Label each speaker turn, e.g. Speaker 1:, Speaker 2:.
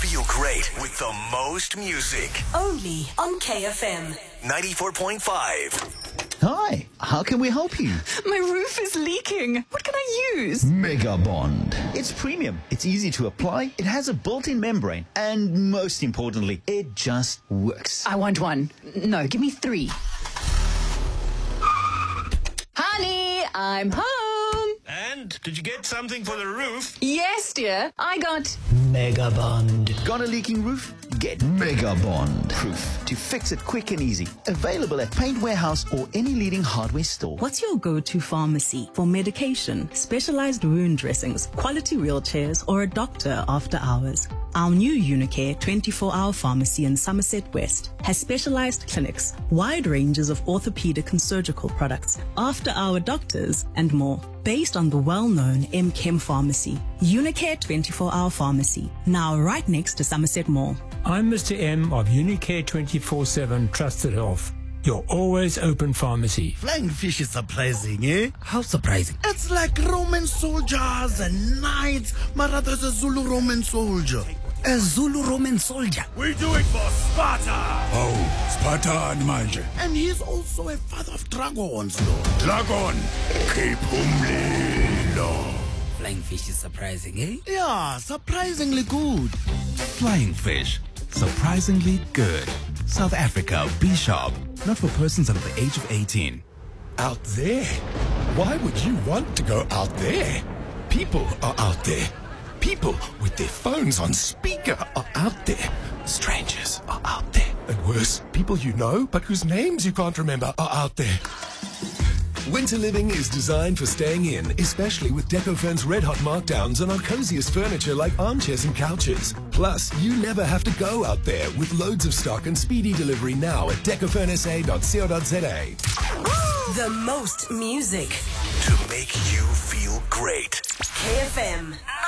Speaker 1: feel great with the most music.
Speaker 2: Only on KFM
Speaker 1: 94.5.
Speaker 3: Hi, how can we help you?
Speaker 4: My roof is leaking. What can I use?
Speaker 3: Mega Bond. It's premium, it's easy to apply, it has a built-in membrane, and most importantly, it just works.
Speaker 4: I want one. No, give me 3. Honey, I'm home.
Speaker 5: And did you get something for the roof?
Speaker 4: Yes, dear. I got...
Speaker 3: Mega Bond. Got a leaking roof? Get Mega Bond. Proof to fix it quick and easy. Available at Paint Warehouse or any leading hardware store.
Speaker 6: What's your go-to pharmacy for medication, specialized wound dressings, quality wheelchairs, or a doctor after hours? Our new Unicare 24-hour pharmacy in Somerset West has specialized clinics, wide ranges of orthopedic and surgical products, after-hour doctors, and more. Based on the well-known M-Chem Pharmacy, Unicare 24-hour pharmacy, now right next to Somerset Mall.
Speaker 7: I'm Mr. M of Unicare 24/7 Trusted Health, your always open pharmacy.
Speaker 8: Flying fish is surprising, eh? How surprising? It's like Roman soldiers and knights. My brother's a Zulu Roman soldier. A Zulu Roman soldier?
Speaker 5: We do it for Sparta!
Speaker 9: Oh, Sparta manje.
Speaker 8: And he's also a father of dragons, Lord.
Speaker 9: Dragon, keep umlilo.
Speaker 8: Flying fish is surprising, eh? Yeah, surprisingly good.
Speaker 10: Flying fish, surprisingly good. South Africa, be sharp. Not for persons under the age of 18.
Speaker 9: Out there? Why would you want to go out there? People are out there. People with their phones on speaker are out there. Strangers are out there. And worse, people you know but whose names you can't remember are out there. Winter living is designed for staying in, especially with Decofurn's red-hot markdowns on our coziest furniture like armchairs and couches. Plus, you never have to go out there with loads of stock and speedy delivery now at decofurnsa.co.za.
Speaker 2: the most music
Speaker 1: To make you feel great.
Speaker 2: KFM